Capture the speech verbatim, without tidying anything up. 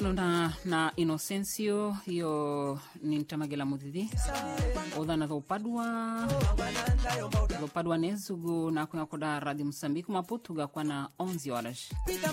Lona na Inocencio hiyo ni ntamagela mudidi oda na dopadwa dopadwa nezugu na kuna koda Radio Msambiki maputuga kwa na onze horas